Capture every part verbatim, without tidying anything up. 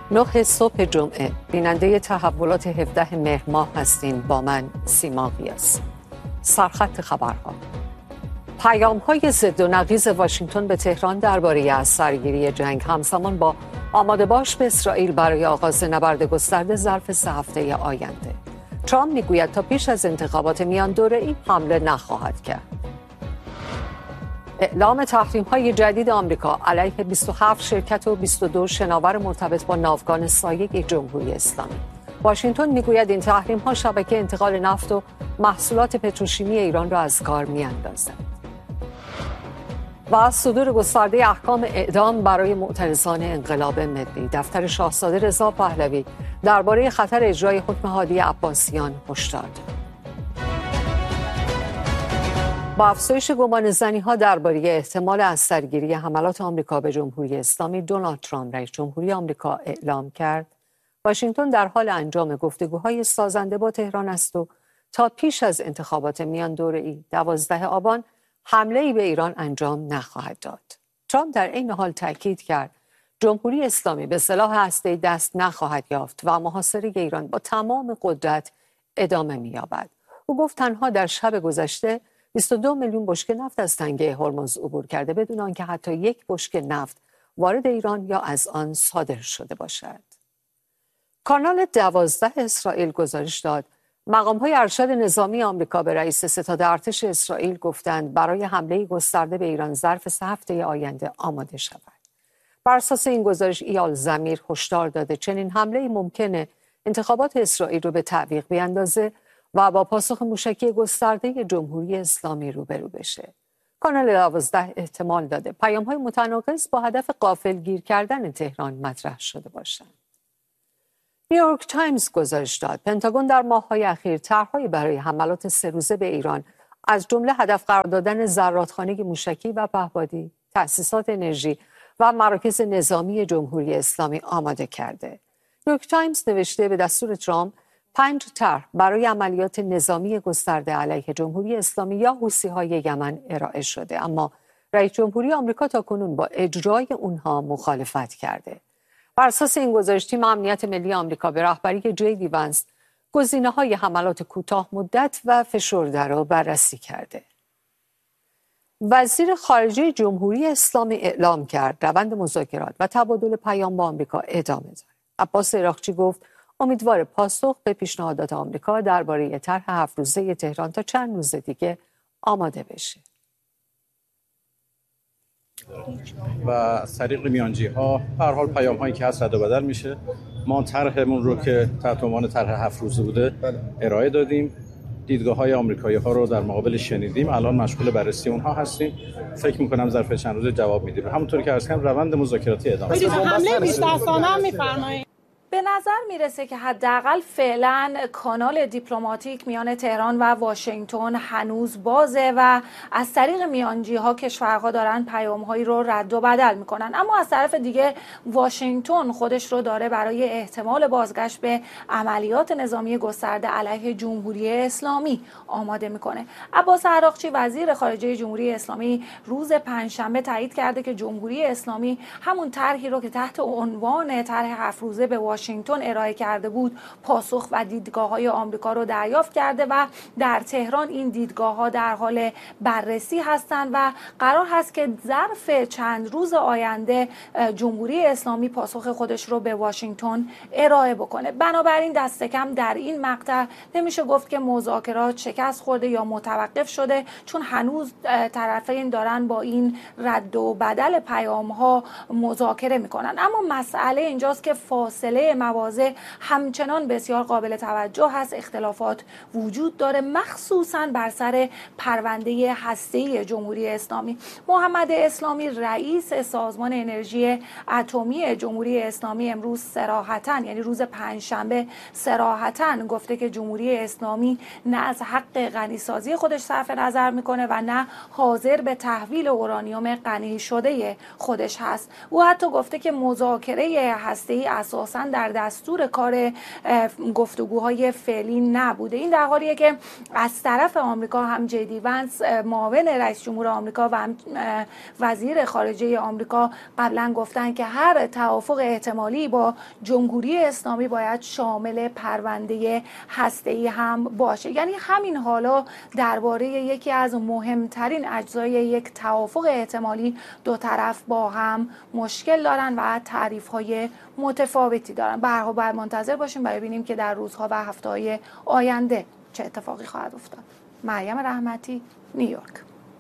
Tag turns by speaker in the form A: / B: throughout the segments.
A: نه صبح جمعه بیننده تحولات هفدهم مهر ماه هستین. با من سیما قیاس. سرخط خبرها: پیام‌های ضد و نقیض واشنگتن به تهران درباره از سرگیری جنگ همزمان با آماده باش به اسرائیل برای آغاز نبرد گسترده ظرف سه هفته آینده. ترامپ میگوید تا پیش از انتخابات میان دوره‌ای حمله نخواهد کرد. اعلام تحریم‌های جدید آمریکا علیه بیست و هفت شرکت و بیست و دو شناور مرتبط با ناوگان سایه جمهوری اسلامی. واشنگتن میگوید این تحریم‌ها شبکه انتقال نفت و محصولات پتروشیمی ایران را از کار می‌اندازد. و از صدور گسترده احکام اعدام برای معترضان انقلاب ملی، دفتر شاهزاده رضا پهلوی درباره خطر اجرای حکم هادی عباسیان هشدار داد. با افزایش گمانه‌زنی‌ها درباره احتمال از سرگیری حملات آمریکا به جمهوری اسلامی، دونالد ترامپ رئیس جمهوری آمریکا اعلام کرد واشنگتن در حال انجام گفتگوهای سازنده با تهران است و تا پیش از انتخابات میان دوره‌ای دوازده آبان حمله‌ای به ایران انجام نخواهد داد. ترامپ در این حال تاکید کرد جمهوری اسلامی به سلاح هسته‌ای دست نخواهد یافت و محاصره ایران با تمام قدرت ادامه می‌یابد. او گفت تنها در شب گذشته بیست و دو میلیون بشکه نفت از تنگه هرمز عبور کرده بدون آنکه حتی یک بشکه نفت وارد ایران یا از آن صادر شده باشد. کانال دوازده اسرائیل گزارش داد مقام‌های ارشد نظامی آمریکا به رئیس ستاد ارتش اسرائیل گفتند برای حمله گسترده به ایران ظرف سه هفته آینده آماده شود. بر اساس این گزارش ایال زمیر هشدار داده چنین حمله‌ای ممکنه انتخابات اسرائیل رو به تعویق بیاندازه و با پاسخ موشکی گسترده جمهوری اسلامی روبرو بشه. کانال دوازده احتمال داده پیام‌های متناقض با هدف غافلگیر کردن تهران مطرح شده باشند. نیویورک تایمز گزارش داد پنتاگون در ماه‌های اخیر طرح‌هایی برای حملات سه روزه به ایران از جمله هدف قرار دادن زرادخانه موشکی و پهپادی، تأسیسات انرژی و مراکز نظامی جمهوری اسلامی آماده کرده. نیویورک تایمز نوشته به دستور ترامپ پنج طرح برای عملیات نظامی گسترده علیه جمهوری اسلامی یا حوثی‌های یمن ارائه شده، اما رئیس جمهوری آمریکا تاکنون با اجرای اونها مخالفت کرده. بر اساس این گزارش تیم امنیت ملی آمریکا به رهبری جی دی ونس گزینه‌های حملات کوتاه مدت و فشرده را بررسی کرده. وزیر خارجه جمهوری اسلامی اعلام کرد روند مذاکرات و تبادل پیام با آمریکا ادامه دارد. عباس عراقچی گفت امیدوار پاسخ به پیشنهادات آمریکا درباره طرح هفت روزه تهران تا چند روز دیگه آماده بشه.
B: و از طریق میانجی ها به هر حال پیام هایی که هست رد و بدل میشه. ما طرحمون رو که تحت عنوان طرح هفت روزه بوده ارائه دادیم. دیدگاه های آمریکایی ها رو در مقابل شنیدیم. الان مشغول بررسی اونها هستیم. فکر میکنم ظرف چند روز جواب میدیم. همونطوری که عرض کردم روند مذاکراتی ادامه داره.
C: حمله بیش دستانه هم میفرمایید.
D: به نظر میرسه که حداقل فعلا کانال دیپلماتیک میان تهران و واشنگتن هنوز بازه و از طریق میانجی ها کشورها دارن پیام هایی رو رد و بدل میکنن، اما از طرف دیگه واشنگتن خودش رو داره برای احتمال بازگشت به عملیات نظامی گسترده علیه جمهوری اسلامی آماده میکنه. عباس عراقچی وزیر خارجه جمهوری اسلامی روز پنجشنبه تایید کرده که جمهوری اسلامی همون طرحی رو که تحت عنوان طرح هفت روزه به واشنگتن ارائه کرده بود پاسخ و دیدگاه‌های آمریکا رو دریافت کرده و در تهران این دیدگاه‌ها در حال بررسی هستند و قرار هست که ظرف چند روز آینده جمهوری اسلامی پاسخ خودش رو به واشنگتن ارائه بکنه. بنابراین دست کم در این مقطع نمیشه گفت که مذاکرات شکست خورده یا متوقف شده، چون هنوز طرفین دارن با این رد و بدل پیام‌ها مذاکره میکنن. اما مسئله اینجاست که فاصله مواضع همچنان بسیار قابل توجه هست. اختلافات وجود داره، مخصوصاً بر سر پرونده هسته‌ای جمهوری اسلامی. محمد اسلامی رئیس سازمان انرژی اتمی جمهوری اسلامی امروز صراحتاً، یعنی روز پنجشنبه صراحتاً گفته که جمهوری اسلامی نه از حق غنیسازی خودش صرف نظر میکنه و نه حاضر به تحویل اورانیوم غنی شده خودش هست. او حتی گفته که مذاکره هسته‌ای اساساً در در دستور کار گفتگوهای فعلی نبوده. این در حالیه که از طرف آمریکا هم جی دی ونس معاون رئیس جمهور آمریکا و هم وزیر خارجه آمریکا قبلا گفتن که هر توافق احتمالی با جمهوری اسلامی باید شامل پرونده هسته‌ای هم باشه. یعنی همین حالا درباره یکی از مهمترین اجزای یک توافق احتمالی دو طرف با هم مشکل دارن و تعریف‌های متفاوتی دارن. به هر حال باید منتظر باشیم و ببینیم که در روزها و هفته‌های آینده چه اتفاقی خواهد افتاد. مریم رحمتی، نیویورک.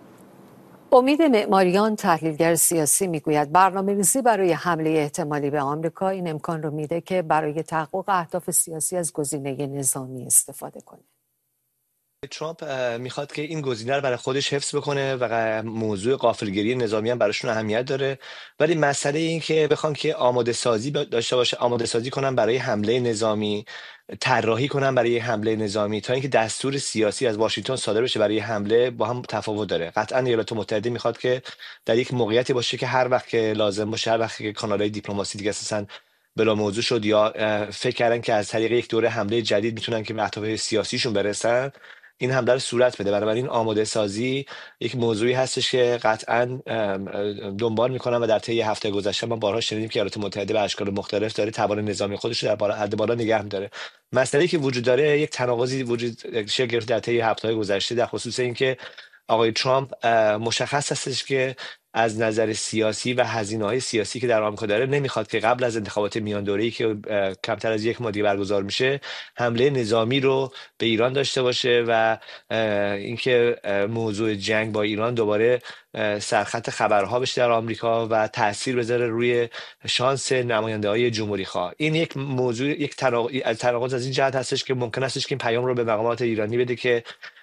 A: امید معماریان، تحلیلگر سیاسی، میگوید برنامه‌ریزی برای حمله احتمالی به آمریکا این امکان رو میده که برای تحقق اهداف سیاسی از گزینه نظامی استفاده کنه.
E: ترامپ میخواد که این گزینه رو برای خودش حفظ بکنه و موضوع غافلگیری نظامی هم براشون اهمیت داره، ولی مسئله این که بخوان که آماده سازی داشته باشه، آماده سازی کنن برای حمله نظامی، طراحی کنن برای حمله نظامی تا اینکه دستور سیاسی از واشنگتن صادر بشه برای حمله، با هم تفاوت داره. قطعا ایالات متحده میخواد که در یک موقعیتی باشه که هر وقت که لازم باشه، هر وقت که کانالهای دیپلماسی دیگه اساساً بلا موضوع شد یا فکر کردن که از طریق یک دوره حمله جدید میتونن که به اهداف سیاسیشون برسن، این حمله رو صورت بده. بنابراین آماده سازی یک موضوعی هستش که قطعا دنبال میکنن و در طی هفته گذشته ما بارها شنیدیم که ایالات متحده به اشکال مختلف داره توان نظامی خودش رو در بالا حد بالا نگه می‌داره. مسئله‌ای که وجود داره، یک تناقضی وجود شکل در طی هفته‌های گذشته در خصوص اینکه آقای ترامپ مشخص هستش که از نظر سیاسی و هزینه‌های سیاسی که در آمریکا داره نمیخواد که قبل از انتخابات میان دوره‌ای که کمتر از یک ماه دیگه برگزار میشه حمله نظامی رو به ایران داشته باشه و اینکه موضوع جنگ با ایران دوباره سرخط خبرها بشه در آمریکا و تاثیر بذاره روی شانس نماینده‌های جمهوری خواه. این یک موضوع، یک تناقض از این جهت هستش که ممکن هستش که این پیام رو به مقامات ایرانی بده که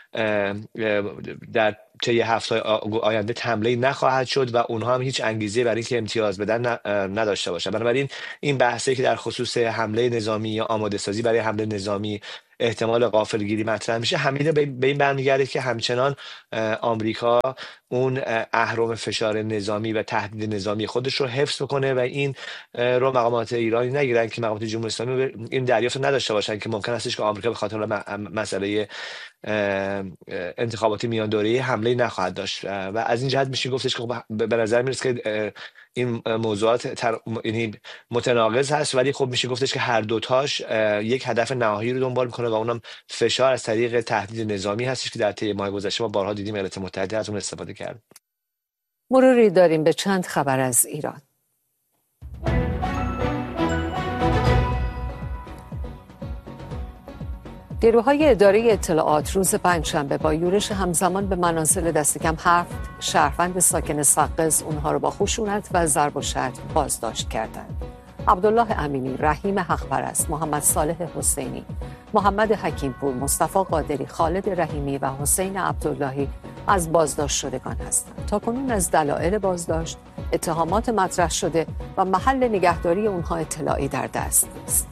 E: در طی هفته آینده حمله نخواهد شد و اونها هم هیچ انگیزه برای اینکه امتیاز بدن نداشته باشن. بنابراین این بحثی که در خصوص حمله نظامی یا آماده سازی برای حمله نظامی احتمال غافلگیری مطرح میشه، همین به این برمیگرده که همچنان آمریکا اون اهرم فشار نظامی و تهدید نظامی خودش رو حفظ بکنه و این رو مقامات ایرانی نگیرن که مقامات جمهوری اسلامی این دریافت نداشته باشن که ممکن استش که آمریکا به خاطر مسئله انتخابات میان دوره‌ای حمله نخواهد داشت و از این جهت میشه گفتش که به نظر میرسه که این موضوعات تر... یعنی متناقض هست، ولی خب میشه گفتش که هر دوتاش یک هدف نهایی رو دنبال میکنه و اونم فشار از طریق تهدید نظامی هستش که در طی ماه گذشته ما بارها دیدیم ایالات متحده از اون استفاده کرد.
A: مروری داریم به چند خبر از ایران. نیروهای اداره اطلاعات روز پنجشنبه با یورش همزمان به منازل دست کم هفت شهروند ساکن سقز اونها رو با خشونت و ضرب و شتم بازداشت کردند. عبدالله امینی، رحیم حق‌پرست، محمد صالح حسینی، محمد حکیمپور، مصطفی قادری، خالد رحیمی و حسین عبداللهی از بازداشت شدگان هستند. تاکنون از دلایل بازداشت، اتهامات مطرح شده و محل نگهداری اونها اطلاعی در دست نیست.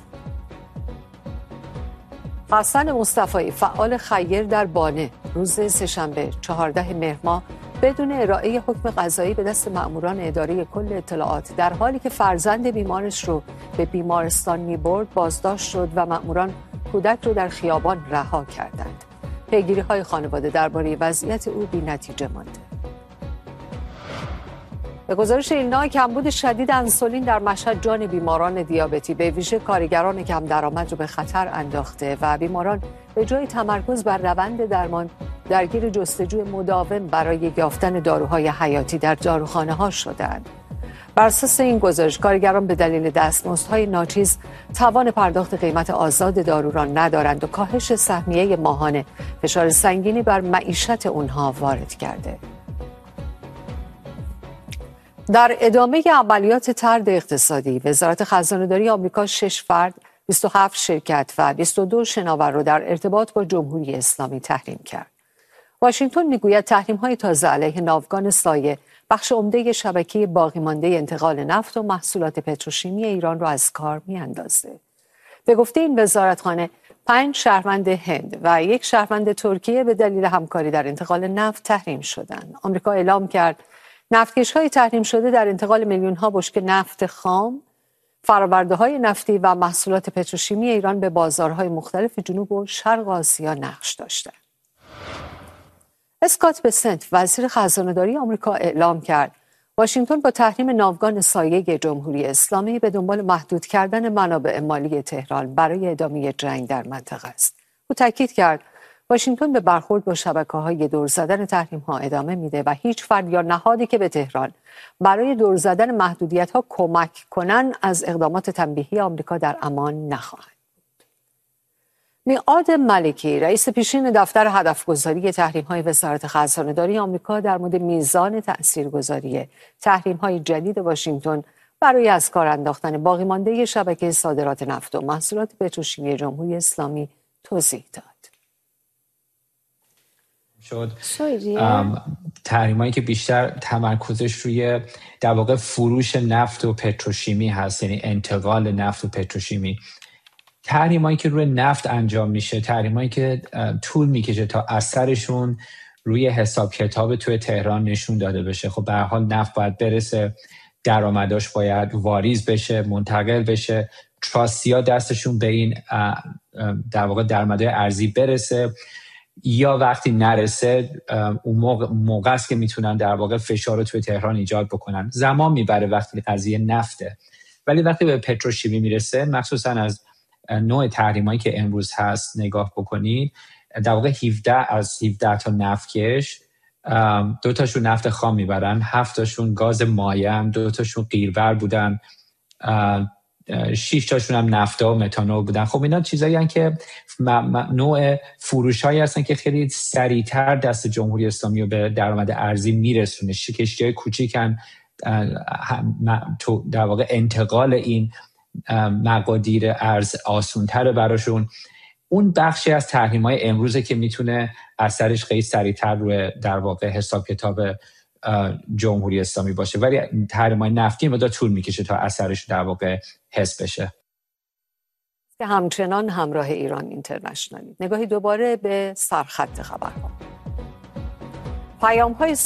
A: حسن مصطفی، فعال خیر در بانه، روز سه‌شنبه چهاردهم مهر ماه بدون ارائه حکم قضایی به دست مأموران اداره کل اطلاعات در حالی که فرزند بیمارش رو به بیمارستان می‌برد بازداشت شد و مأموران کودک رو در خیابان رها کردند. پیگیری‌های خانواده درباره وضعیت او بی‌نتیجه مانده. به گزارش ایلنا، کمبود شدید انسولین در مشهد جان بیماران دیابتی به ویژه کارگران کم درآمد رو به خطر انداخته و بیماران به جای تمرکز بر روند درمان درگیر جستجوی مداوم برای یافتن داروهای حیاتی در داروخانه‌ها شدند. بر اساس این گزارش، کارگران به دلیل دستمزدهای ناچیز توان پرداخت قیمت آزاد دارو را ندارند و کاهش سهمیه ماهانه فشار سنگینی بر معیشت اونها وارد کرده. در ادامه عملیات طرد اقتصادی، وزارت خزانه‌داری آمریکا شش فرد، بیست و هفت شرکت و بیست و دو شناور را در ارتباط با جمهوری اسلامی تحریم کرد. واشنگتن میگوید تحریم‌های تازه علیه ناوگان سایه بخش عمده شبکه باقی مانده انتقال نفت و محصولات پتروشیمی ایران را از کار می‌اندازد. به گفته این وزارتخانه، پنج شهروند هند و یک شهروند ترکیه به دلیل همکاری در انتقال نفت تحریم شدند. آمریکا اعلام کرد نفتکش‌های تحریم شده در انتقال میلیون‌ها بشکه نفت خام فرآورده‌های نفتی و محصولات پتروشیمی ایران به بازارهای مختلف جنوب و شرق آسیا نقش داشته. اسکات بسنت وزیر خزانه‌داری آمریکا اعلام کرد واشنگتن با تحریم ناوگان سایه جمهوری اسلامی به دنبال محدود کردن منابع مالی تهران برای ادامه جنگ در منطقه است. او تاکید کرد واشنگتن به برخورد با شبکه‌های دور زدن تحریم‌ها ادامه میده و هیچ فرد یا نهادی که به تهران برای دور زدن محدودیت‌ها کمک کنند از اقدامات تنبیهی آمریکا در امان نخواهد بود. میعاد ملکی رئیس پیشین دفتر هدفگذاری تحریم‌های وزارت خزانه‌داری آمریکا در مورد میزان تاثیرگذاری تحریم‌های جدید واشنگتن برای از کار انداختن باقی مانده شبکه صادرات نفت و محصولات پتروشیمی جمهوری اسلامی توضیح داد.
F: شد تحریمایی که بیشتر تمرکزش روی در واقع فروش نفت و پتروشیمی هست، یعنی انتقال نفت و پتروشیمی. تحریمایی که روی نفت انجام میشه، تحریمایی که طول میکشه تا اثرشون روی حساب کتاب توی تهران نشون داده بشه. خب به هر حال نفت باید برسه، درآمداش باید واریز بشه، منتقل بشه، تراستیا دستشون به این در واقع درآمدهای ارزی برسه، یا وقتی نرسه اون موقع, موقع است که میتونن در واقع فشار رو توی تهران ایجاد بکنن. زمان میبره وقتی قضیه نفته، ولی وقتی به پتروشیمی میرسه، مخصوصا از نوع تحریمایی که امروز هست نگاه بکنید، در واقع هفده از هفده تا نفتکش دو تاشون نفت خام میبرن، هفت تاشون گاز مایع، دو تاشون قیرور بودن، شش تاشون هم نفتا و متانول بودن. خب اینا چیزایی هستن که نوع فروش‌هایی هستن که خیلی سریعتر دست جمهوری اسلامی رو به درآمد ارزی میرسونه. کشتی‌های کوچیکن، در واقع انتقال این مقادیر ارز آسان‌تره براشون. اون بخشی از تحریم‌های امروزه که میتونه اثرش خیلی سریعتر روی در واقع حساب کتاب جمهوری اسلامی باشه، ولی تحریم‌های نفتی مدت طول میکشه تا اثرش در واقع حس بشه.
A: همچنان همراه ایران اینترنشنال. نگاهی دوباره به سرخط خبرها. پیام‌های